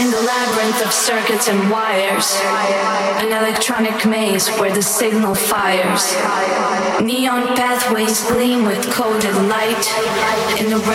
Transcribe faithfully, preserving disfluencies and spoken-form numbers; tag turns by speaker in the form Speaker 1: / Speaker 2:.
Speaker 1: In the labyrinth of circuits and wires, an electronic maze where the signal fires. Neon pathways gleam with coded light in the